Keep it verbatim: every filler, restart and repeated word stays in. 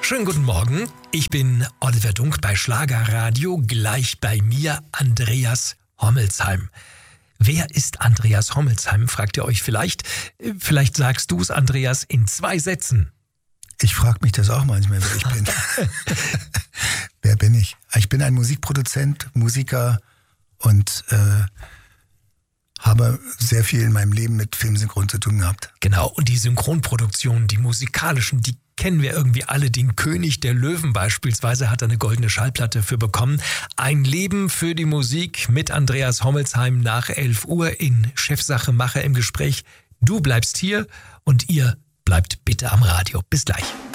Schönen guten Morgen, ich bin Oliver Dunk bei Schlagerradio, gleich bei mir Andreas Hommelsheim. Wer ist Andreas Hommelsheim, fragt ihr euch vielleicht. Vielleicht sagst du es, Andreas, in zwei Sätzen. Ich frage mich das auch manchmal, wer ich bin. Wer bin ich? Ich bin ein Musikproduzent, Musiker und äh, habe sehr viel in meinem Leben mit Filmsynchron zu tun gehabt. Genau, und die Synchronproduktionen, die musikalischen, die kennen wir irgendwie alle. Den König der Löwen beispielsweise hat eine goldene Schallplatte für bekommen. Ein Leben für die Musik mit Andreas Hommelsheim nach elf Uhr in Chefsache Macher im Gespräch. Du bleibst hier und ihr bleibt bitte am Radio. Bis gleich.